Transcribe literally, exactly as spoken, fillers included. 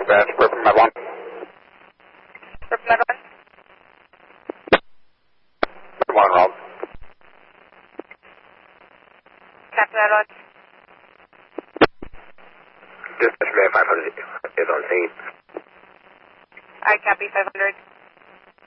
Dispatch, Purple Med one. Purple Med one. Purple one, Rob. Captain Med one. Dispatch Med five hundred is on scene. I copy five hundred.